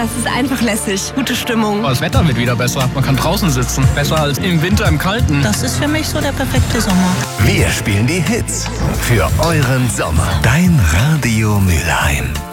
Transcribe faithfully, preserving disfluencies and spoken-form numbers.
Das ist einfach lässig. Gute Stimmung. Das Wetter wird wieder besser. Man kann draußen sitzen. Besser als im Winter im Kalten. Das ist für mich so der perfekte Sommer. Wir spielen die Hits für euren Sommer. Dein Radio Mülheim.